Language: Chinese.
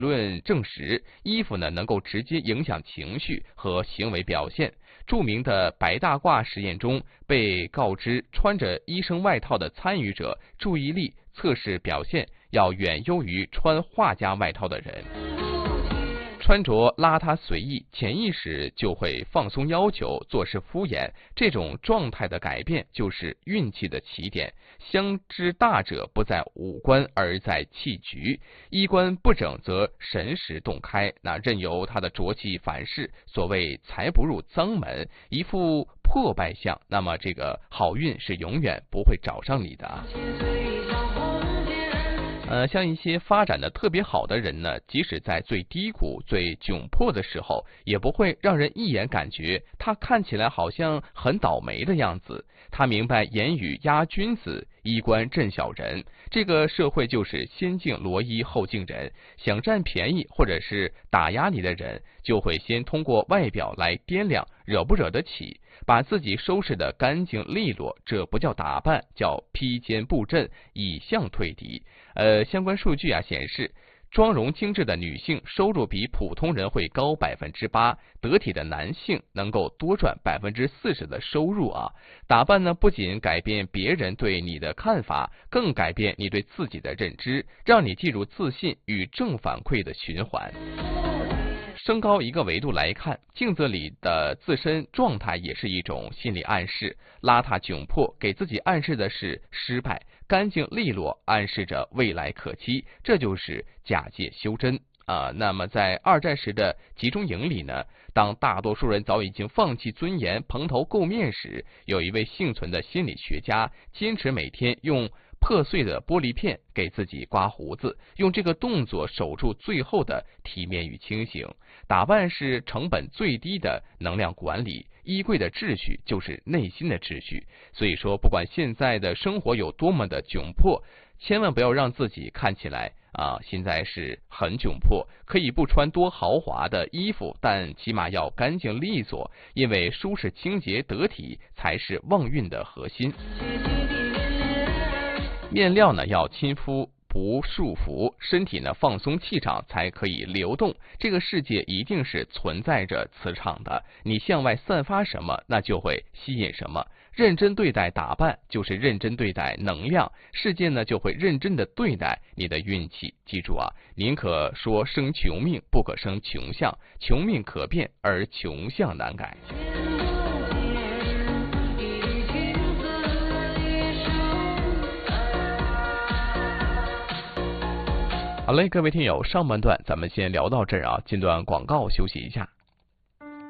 论证实，衣服呢能够直接影响情绪和行为表现。著名的白大褂实验中，被告知穿着医生外套的参与者注意力测试表现要远优于穿画家外套的人。穿着邋遢随意，潜意识就会放松要求，做事敷衍。这种状态的改变就是运气的起点。相之大者不在五官，而在气局。衣冠不整则神识洞开，那任由他的浊气反噬。所谓财不入脏门，一副破败相，那么这个好运是永远不会找上你的。像一些发展的特别好的人呢，即使在最低谷、最窘迫的时候，也不会让人一眼感觉他看起来好像很倒霉的样子。他明白言语压君子，衣冠镇小人。这个社会就是先敬罗衣后敬人，想占便宜或者是打压你的人，就会先通过外表来掂量惹不惹得起，把自己收拾得干净利落，这不叫打扮，叫披坚布阵，以象退敌。相关数据显示，妆容精致的女性收入比普通人会高8%，得体的男性能够多赚40%的收入啊。打扮呢，不仅改变别人对你的看法，更改变你对自己的认知，让你进入自信与正反馈的循环。升高一个维度来看，镜子里的自身状态也是一种心理暗示。邋遢窘迫给自己暗示的是失败，干净利落暗示着未来可期，这就是假借修真那么在二战时的集中营里呢，当大多数人早已经放弃尊严，蓬头垢面时，有一位幸存的心理学家坚持每天用破碎的玻璃片给自己刮胡子，用这个动作守住最后的体面与清醒。打扮是成本最低的能量管理，衣柜的秩序就是内心的秩序。所以说，不管现在的生活有多么的窘迫，千万不要让自己看起来现在是很窘迫。可以不穿多豪华的衣服，但起码要干净利索，因为舒适清洁得体才是旺运的核心。面料呢要亲肤不束缚，身体呢放松气场才可以流动。这个世界一定是存在着磁场的，你向外散发什么，那就会吸引什么。认真对待打扮，就是认真对待能量，世界呢就会认真的对待你的运气。记住宁可说生穷命，不可生穷相。穷命可变，而穷相难改。好嘞，各位听友，上半段咱们先聊到这儿进段广告休息一下。